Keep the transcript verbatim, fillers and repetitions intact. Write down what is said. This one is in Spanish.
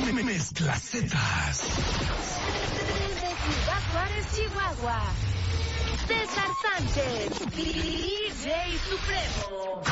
Mezclacetas. Desde Ciudad Juárez, Chihuahua. César Sánchez, D J Supremo.